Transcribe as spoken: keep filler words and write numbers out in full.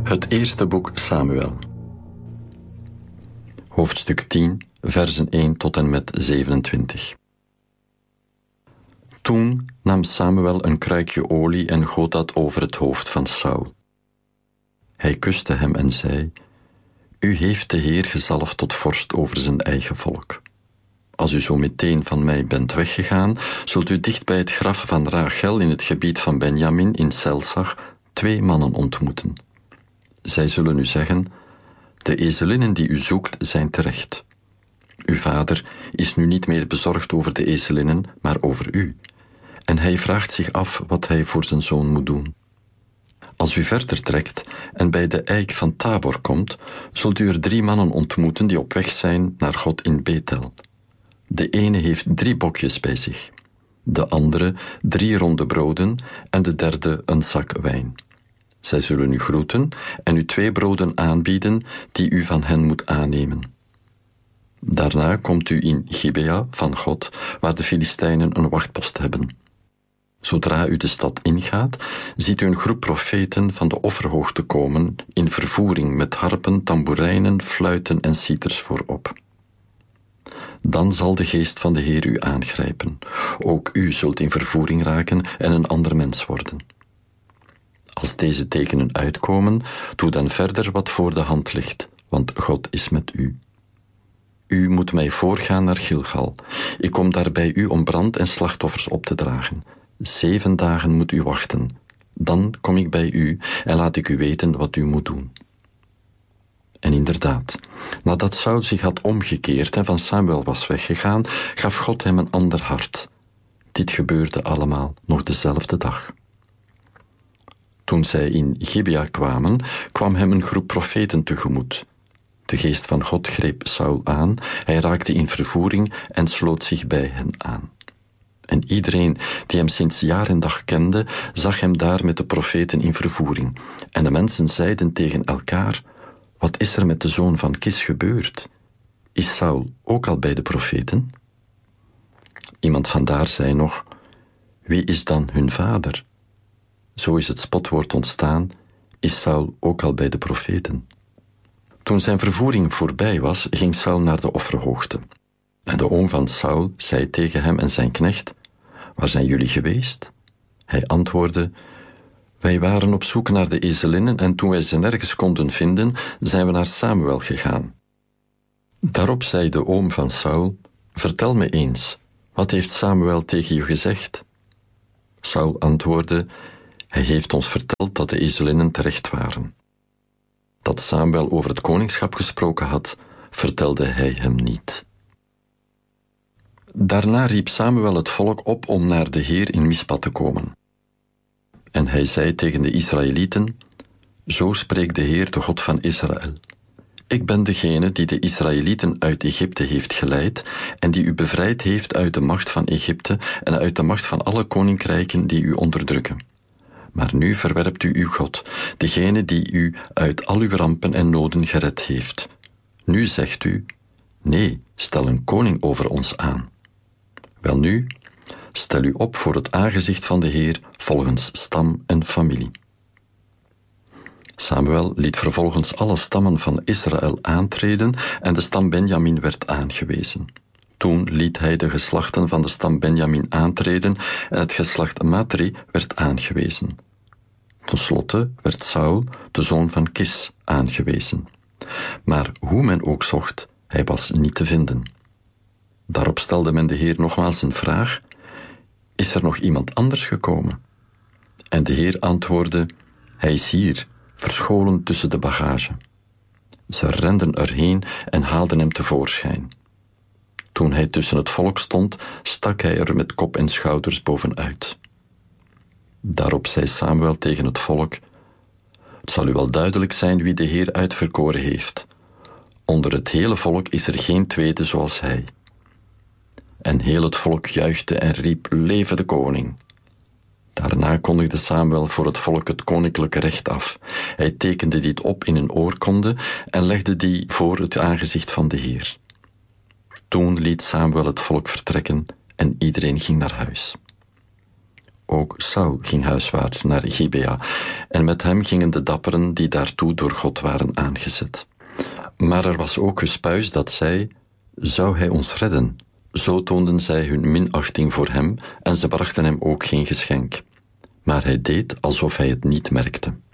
Het eerste boek Samuel. Hoofdstuk tien, versen één tot en met zevenentwintig. Toen nam Samuel een kruikje olie en goot dat over het hoofd van Saul. Hij kuste hem en zei: U heeft de Heer gezalfd tot vorst over zijn eigen volk. Als u zo meteen van mij bent weggegaan, zult u dicht bij het graf van Rachel in het gebied van Benjamin in Selsach twee mannen ontmoeten. Zij zullen u zeggen: De ezelinnen die u zoekt zijn terecht. Uw vader is nu niet meer bezorgd over de ezelinnen, maar over u. En hij vraagt zich af wat hij voor zijn zoon moet doen. Als u verder trekt en bij de eik van Tabor komt, zult u er drie mannen ontmoeten die op weg zijn naar God in Bethel. De ene heeft drie bokjes bij zich, de andere drie ronde broden en de derde een zak wijn. Zij zullen u groeten en u twee broden aanbieden die u van hen moet aannemen. Daarna komt u in Gibea van God, waar de Filistijnen een wachtpost hebben. Zodra u de stad ingaat, ziet u een groep profeten van de offerhoogte komen in vervoering met harpen, tamboerijnen, fluiten en citers voorop. Dan zal de geest van de Heer u aangrijpen. Ook u zult in vervoering raken en een ander mens worden. Als deze tekenen uitkomen, doe dan verder wat voor de hand ligt, want God is met u. U moet mij voorgaan naar Gilgal. Ik kom daar bij u om brand en slachtoffers op te dragen. Zeven dagen moet u wachten. Dan kom ik bij u en laat ik u weten wat u moet doen. En inderdaad, nadat Saul zich had omgekeerd en van Samuel was weggegaan, gaf God hem een ander hart. Dit gebeurde allemaal nog dezelfde dag. Toen zij in Gibea kwamen, kwam hem een groep profeten tegemoet. De geest van God greep Saul aan, hij raakte in vervoering en sloot zich bij hen aan. En iedereen die hem sinds jaar en dag kende, zag hem daar met de profeten in vervoering. En de mensen zeiden tegen elkaar: Wat is er met de zoon van Kis gebeurd? Is Saul ook al bij de profeten? Iemand vandaar zei nog: Wie is dan hun vader? Zo is het spotwoord ontstaan: Is Saul ook al bij de profeten? Toen zijn vervoering voorbij was, ging Saul naar de offerhoogte. En de oom van Saul zei tegen hem en zijn knecht: Waar zijn jullie geweest? Hij antwoordde: Wij waren op zoek naar de ezelinnen en toen wij ze nergens konden vinden, zijn we naar Samuel gegaan. Daarop zei de oom van Saul: Vertel me eens, wat heeft Samuel tegen je gezegd? Saul antwoordde: Hij heeft ons verteld dat de ezelinnen terecht waren. Dat Samuel over het koningschap gesproken had, vertelde hij hem niet. Daarna riep Samuel het volk op om naar de Heer in Mispa te komen. En hij zei tegen de Israëlieten: Zo spreekt de Heer, de God van Israël. Ik ben degene die de Israëlieten uit Egypte heeft geleid en die u bevrijd heeft uit de macht van Egypte en uit de macht van alle koninkrijken die u onderdrukken. Maar nu verwerpt u uw God, degene die u uit al uw rampen en noden gered heeft. Nu zegt u: Nee, stel een koning over ons aan. Welnu, stel u op voor het aangezicht van de Heer volgens stam en familie. Samuel liet vervolgens alle stammen van Israël aantreden en de stam Benjamin werd aangewezen. Toen liet hij de geslachten van de stam Benjamin aantreden en het geslacht Matri werd aangewezen. Ten slotte werd Saul, de zoon van Kis, aangewezen. Maar hoe men ook zocht, hij was niet te vinden. Daarop stelde men de Heer nogmaals een vraag: Is er nog iemand anders gekomen? En de Heer antwoordde: Hij is hier, verscholen tussen de bagage. Ze renden erheen en haalden hem tevoorschijn. Toen hij tussen het volk stond, stak hij er met kop en schouders bovenuit. Daarop zei Samuel tegen het volk: Het zal u wel duidelijk zijn wie de Heer uitverkoren heeft. Onder het hele volk is er geen tweede zoals hij. En heel het volk juichte en riep: Leve de koning! Daarna kondigde Samuel voor het volk het koninklijke recht af. Hij tekende dit op in een oorkonde en legde die voor het aangezicht van de Heer. Toen liet Samuel het volk vertrekken en iedereen ging naar huis. Ook Saul ging huiswaarts naar Gibea, en met hem gingen de dapperen die daartoe door God waren aangezet. Maar er was ook gespuis dat zei: zou hij ons redden? Zo toonden zij hun minachting voor hem, en ze brachten hem ook geen geschenk. Maar hij deed alsof hij het niet merkte.